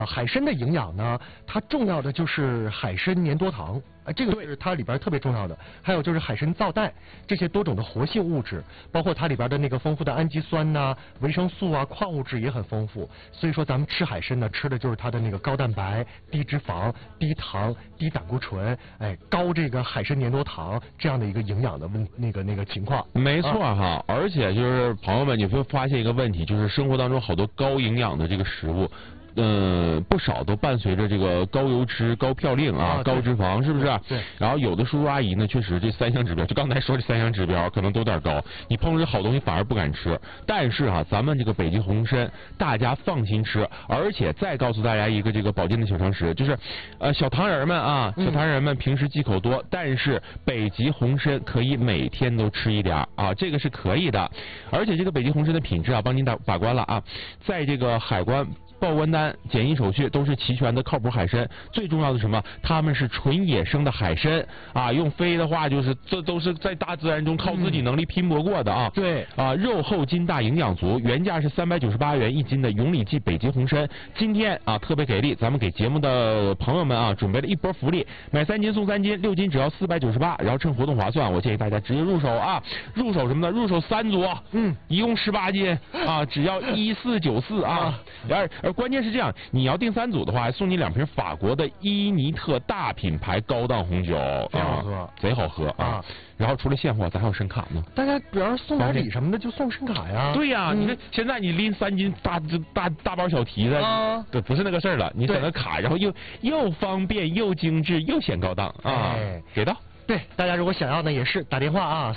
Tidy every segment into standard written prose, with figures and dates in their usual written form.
海参的营养呢，它重要的就是海参粘多糖，这个是它里边特别重要的。还有就是海参皂苷这些多种的活性物质，包括它里边的那个丰富的氨基酸呐、维生素啊、矿物质也很丰富。所以说咱们吃海参呢，吃的就是它的那个高蛋白、低脂肪、低糖、低胆固醇，高这个海参粘多糖这样的一个营养的那个情况。 没错哈，而且就是朋友们，你会发现一个问题，就是生活当中好多高营养的这个食物。不少都伴随着这个高油脂、高嘌呤啊、高脂肪，是不是？ 对。 然后有的叔叔阿姨呢，确实这3项指标，就刚才说这3项指标可能都有点高，你碰着好东西反而不敢吃。但是啊，咱们这个北极红参，大家放心吃，而且再告诉大家一个这个保健的小常识，就是小糖人们啊，小糖人们平时忌口多，但是北极红参可以每天都吃一点啊，这个是可以的。而且这个北极红参的品质啊，帮您把关了啊，在这个海关报关单、检疫手续都是齐全的靠谱海参。最重要的是什么？它们是纯野生的海参啊，用飞的话就是这都是在大自然中靠自己能力拼搏过的啊。 对啊，肉厚筋大，营养足，原价是398元1斤的永里记北极红参，今天啊特别给力，咱们给节目的朋友们啊准备了一波福利，买3斤送3斤，6斤只要498，然后趁活动划算，我建议大家直接入手啊，入手什么呢？入手3组，一共18斤啊，只要1494啊，而关键是这样，你要订3组的话，还送你2瓶法国的伊尼特大品牌高档红酒， 非常喝， 贼好喝啊。然后除了现货，咱还有申卡呢。 大家比方说送点礼什么的，就送申卡呀。 对呀，你看现在你拎3斤大包小提的，对，不是那个事儿了。你整个卡，然后又方便又精致又显高档啊，给到。 对，大家如果想要呢，也是打电话啊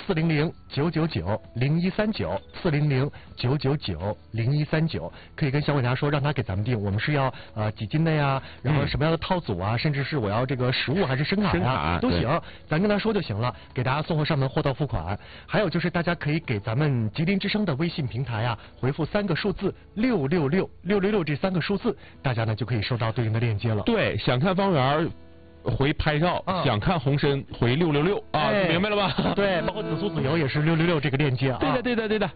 ，400-999-0139，400-999-0139，可以跟小管家说，让他给咱们订，我们是要几斤的呀，然后什么样的套组啊，甚至是我要这个实物还是申卡呀，都行，咱跟他说就行了，给大家送货上门，货到付款。还有就是大家可以给咱们吉林之声的微信平台啊，回复3个数字666这3个数字，大家呢就可以收到对应的链接了。 对，想看方圆回拍照，想看红参回666啊，明白了吧？ 对，包括紫苏籽油也是666这个链接啊。 对的。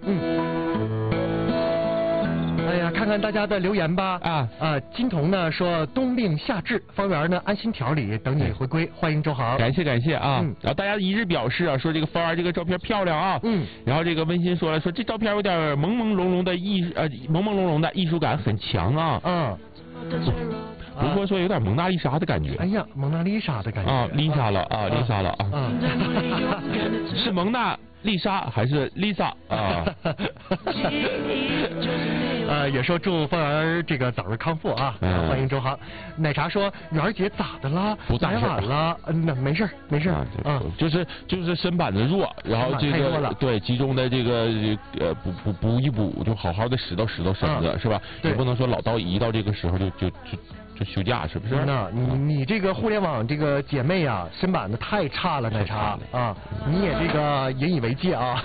哎呀，看看大家的留言吧。金童呢说冬病夏治，方圆呢安心调理，等你回归，欢迎周航。感谢啊。然后大家一致表示啊，说这个方圆这个照片漂亮啊。然后这个温馨说了，说这照片有点朦朦胧胧的艺术感很强啊。不过说有点蒙娜丽莎的感觉。 哎呀，蒙娜丽莎的感觉啊，丽莎了啊，是蒙娜丽莎还是丽莎啊？ 也说祝方圆这个早日康复啊，欢迎周航。奶茶说圆儿姐咋的了？来晚了，没事就是身板子弱，然后这个对集中的这个补一补，就好好的使到身子是吧？也不能说老到一到这个时候就休假，是不是？ 你这个互联网这个姐妹啊，身板子太差了，奶茶啊，你也这个引以为戒啊。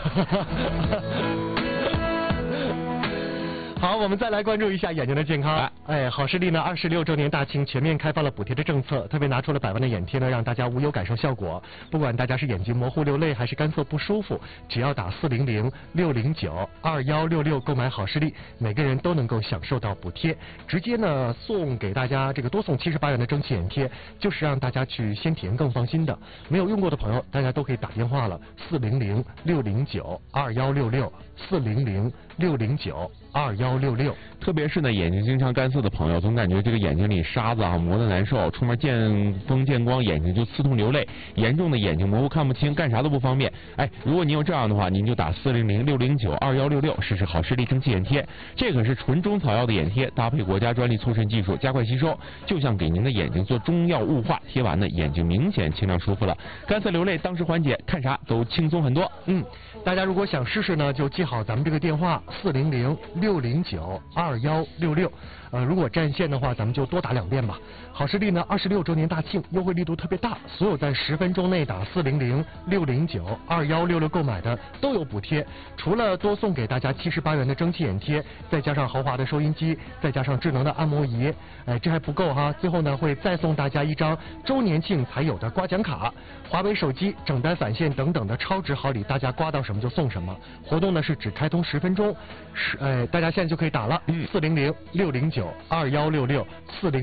好，我们再来关注一下眼睛的健康。好视力呢26周年大庆全面开放了补贴的政策，特别拿出了100万的眼贴呢，让大家无忧感受效果。不管大家是眼睛模糊流泪还是干涩不舒服，只要打400-609-2166购买好视力，每个人都能够享受到补贴。直接呢送给大家这个多送78元的蒸汽眼贴，就是让大家去先体验更放心的。没有用过的朋友，大家都可以打电话了，400-609-2166，400-609-2166。 特别是呢眼睛经常干涩的朋友，总感觉这个眼睛里沙子啊磨得难受，出门见风见光眼睛就刺痛流泪，严重的眼睛模糊看不清，干啥都不方便。如果您有这样的话，您就打400-609-2166试试好视力蒸汽眼贴。这可是纯中草药的眼贴，搭配国家专利促渗技术，加快吸收，就像给您的眼睛做中药雾化，贴完呢眼睛明显清亮舒服了，干涩流泪当时缓解，看啥都轻松很多。 大家如果想试试呢，就记好咱们这个电话400-609-2166。如果占线的话，咱们就多打2遍吧。好视力呢26周年大庆，优惠力度特别大，所有在10分钟内打400-609-2166购买的都有补贴。除了多送给大家78元的蒸汽眼贴，再加上豪华的收音机，再加上智能的按摩仪，这还不够哈。最后呢会再送大家一张周年庆才有的刮奖卡，华为手机、整单返现等等的超值好礼，大家刮到什么就送什么。活动呢是只开通10分钟， 大家现在就可以打了，400-609-2166，40。